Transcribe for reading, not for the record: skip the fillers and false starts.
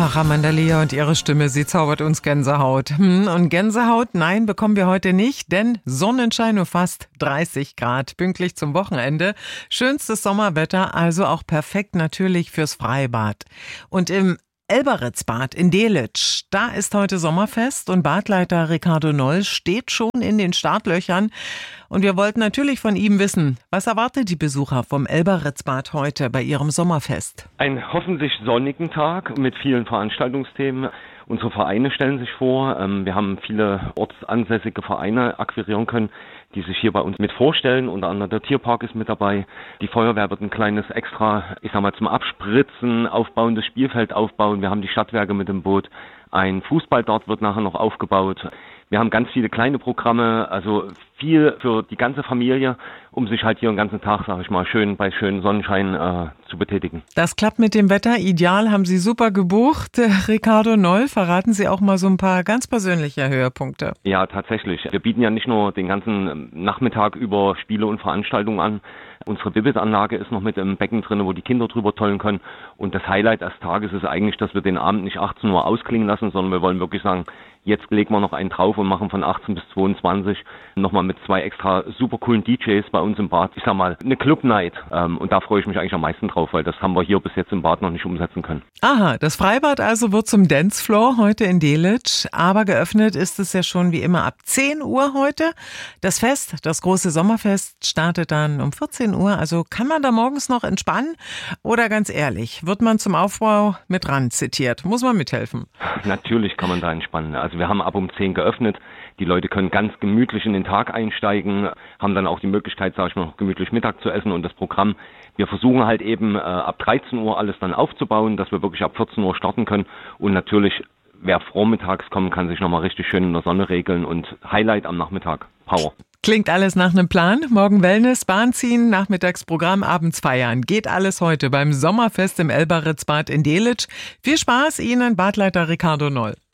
Ach, Amanda Lear und ihre Stimme, sie zaubert uns Gänsehaut. Und Gänsehaut, nein, bekommen wir heute nicht, denn Sonnenschein und fast 30 Grad, pünktlich zum Wochenende. Schönstes Sommerwetter, also auch perfekt natürlich fürs Freibad. Und im Elberitzbad in Delitzsch, da ist heute Sommerfest und Badleiter Ricardo Noll steht schon in den Startlöchern. Und wir wollten natürlich von ihm wissen, was erwartet die Besucher vom Elberitzbad heute bei ihrem Sommerfest? Einen hoffentlich sonnigen Tag mit vielen Veranstaltungsthemen. Unsere Vereine stellen sich vor. Wir haben viele ortsansässige Vereine akquirieren können, die sich hier bei uns mit vorstellen. Unter anderem der Tierpark ist mit dabei. Die Feuerwehr wird ein kleines Extra, zum Abspritzen aufbauen, das Spielfeld aufbauen. Wir haben die Stadtwerke mit im Boot. Ein Fußballdart wird nachher noch aufgebaut. Wir haben ganz viele kleine Programme, also viel für die ganze Familie, um sich halt hier den ganzen Tag, schön bei schönem Sonnenschein zu betätigen. Das klappt mit dem Wetter ideal, haben Sie super gebucht. Ricardo Noll, verraten Sie auch mal so ein paar ganz persönliche Höhepunkte. Ja, tatsächlich. Wir bieten ja nicht nur den ganzen Nachmittag über Spiele und Veranstaltungen an. Unsere Bibit-Anlage ist noch mit im Becken drin, wo die Kinder drüber tollen können. Und das Highlight des Tages ist eigentlich, dass wir den Abend nicht 18 Uhr ausklingen lassen, sondern wir wollen wirklich sagen, jetzt legen wir noch einen drauf und machen von 18 bis 22 nochmal mit 2 extra super coolen DJs bei uns im Bad, eine Club-Night. Und da freue ich mich eigentlich am meisten drauf, weil das haben wir hier bis jetzt im Bad noch nicht umsetzen können. Aha, das Freibad also wird zum Dancefloor heute in Delitzsch, aber geöffnet ist es ja schon wie immer ab 10 Uhr heute. Das Fest, das große Sommerfest, startet dann um 14 Uhr, also kann man da morgens noch entspannen? Oder ganz ehrlich, wird man zum Aufbau mit ran zitiert? Muss man mithelfen? Natürlich kann man da entspannen. Also wir haben ab um 10 geöffnet. Die Leute können ganz gemütlich in den Tag einsteigen, haben dann auch die Möglichkeit, noch gemütlich Mittag zu essen und das Programm. Wir versuchen halt eben ab 13 Uhr alles dann aufzubauen, dass wir wirklich ab 14 Uhr starten können. Und natürlich, wer vormittags kommt, kann sich nochmal richtig schön in der Sonne regeln und Highlight am Nachmittag, Power. Klingt alles nach einem Plan. Morgen Wellness, Bahn ziehen, Nachmittagsprogramm, abends feiern. Geht alles heute beim Sommerfest im Elberitzbad in Delitzsch. Viel Spaß Ihnen, Badleiter Ricardo Noll.